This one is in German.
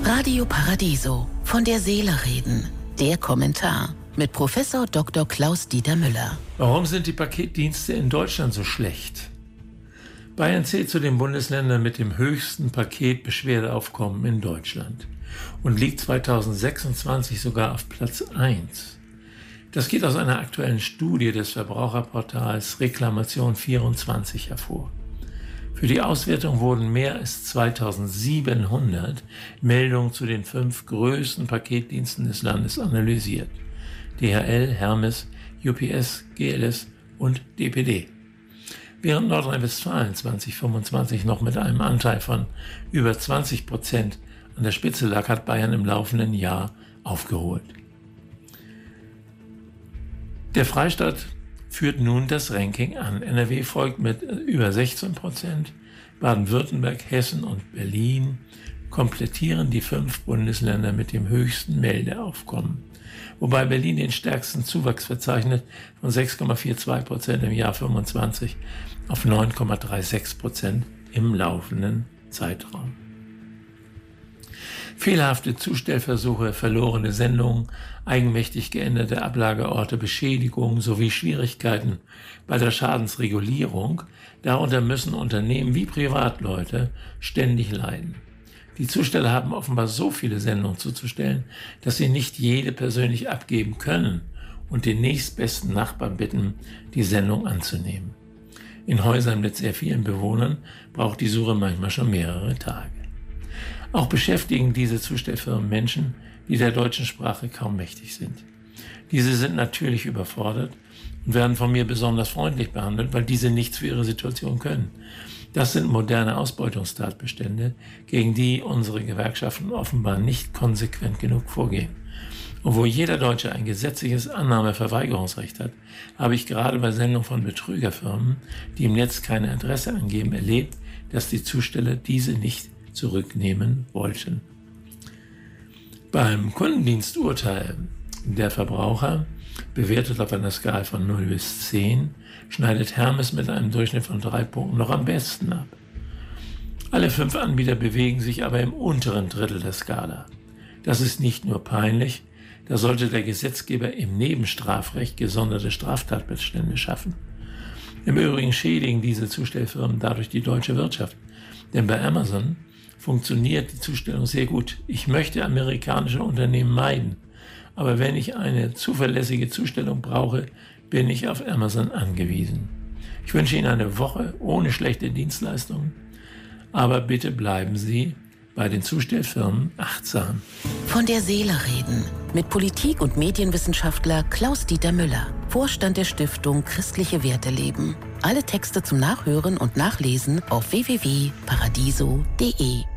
Radio Paradiso, von der Seele reden. Der Kommentar mit Professor Dr. Klaus-Dieter Müller. Warum sind die Paketdienste in Deutschland so schlecht? Bayern zählt zu den Bundesländern mit dem höchsten Paketbeschwerdeaufkommen in Deutschland und liegt 2026 sogar auf Platz 1. Das geht aus einer aktuellen Studie des Verbraucherportals Reklamation24 hervor. Für die Auswertung wurden mehr als 2700 Meldungen zu den 5 größten Paketdiensten des Landes analysiert: DHL, Hermes, UPS, GLS und DPD. Während Nordrhein-Westfalen 2025 noch mit einem Anteil von über 20% an der Spitze lag, hat Bayern im laufenden Jahr aufgeholt. Der Freistaat führt nun das Ranking an. NRW folgt mit über 16%, Baden-Württemberg, Hessen und Berlin komplettieren die 5 Bundesländer mit dem höchsten Meldeaufkommen, wobei Berlin den stärksten Zuwachs verzeichnet von 6,42% im Jahr 25 auf 9,36% im laufenden Zeitraum. Fehlerhafte Zustellversuche, verlorene Sendungen, eigenmächtig geänderte Ablageorte, Beschädigungen sowie Schwierigkeiten bei der Schadensregulierung, darunter müssen Unternehmen wie Privatleute ständig leiden. Die Zusteller haben offenbar so viele Sendungen zuzustellen, dass sie nicht jede persönlich abgeben können und den nächstbesten Nachbarn bitten, die Sendung anzunehmen. In Häusern mit sehr vielen Bewohnern braucht die Suche manchmal schon mehrere Tage. Auch beschäftigen diese Zustellfirmen Menschen, die der deutschen Sprache kaum mächtig sind. Diese sind natürlich überfordert und werden von mir besonders freundlich behandelt, weil diese nichts für ihre Situation können. Das sind moderne Ausbeutungstatbestände, gegen die unsere Gewerkschaften offenbar nicht konsequent genug vorgehen. Obwohl jeder Deutsche ein gesetzliches Annahmeverweigerungsrecht hat, habe ich gerade bei Sendungen von Betrügerfirmen, die im Netz keine Adresse angeben, erlebt, dass die Zusteller diese nicht zurücknehmen wollten. Beim Kundendiensturteil der Verbraucher, bewertet auf einer Skala von 0 bis 10, schneidet Hermes mit einem Durchschnitt von 3 Punkten noch am besten ab. Alle 5 Anbieter bewegen sich aber im unteren Drittel der Skala. Das ist nicht nur peinlich, da sollte der Gesetzgeber im Nebenstrafrecht gesonderte Straftatbestände schaffen. Im Übrigen schädigen diese Zustellfirmen dadurch die deutsche Wirtschaft, denn bei Amazon funktioniert die Zustellung sehr gut. Ich möchte amerikanische Unternehmen meiden, aber wenn ich eine zuverlässige Zustellung brauche, bin ich auf Amazon angewiesen. Ich wünsche Ihnen eine Woche ohne schlechte Dienstleistungen, aber bitte bleiben Sie bei den Zustellfirmen achtsam. Von der Seele reden mit Politik- und Medienwissenschaftler Klaus-Dieter Müller, Vorstand der Stiftung Christliche Werte leben. Alle Texte zum Nachhören und Nachlesen auf www.paradiso.de.